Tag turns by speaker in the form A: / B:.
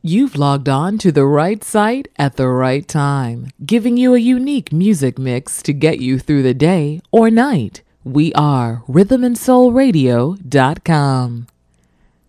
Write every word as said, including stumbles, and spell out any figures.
A: You've logged on to the right site at the right time, giving you a unique music mix to get you through the day or night. We are rhythm and soul radio dot com.